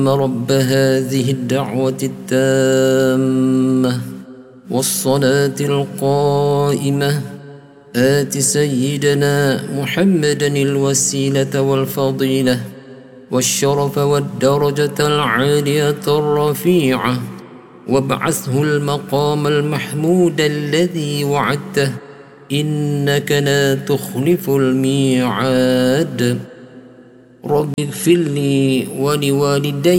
رب هذه الدعوة التامة والصلاة القائمة آت سيدنا محمدا الوسيلة والفضيلة والشرف والدرجة العالية الرفيعة وابعثه المقام المحمود الذي وعدته إنك لا تخلف الميعاد. رب اغفر لي ولوالدي